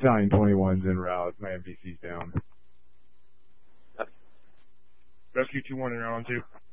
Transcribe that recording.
Battalion 21's en route. My MVC's down. Rescue 2-1 and you're on 2.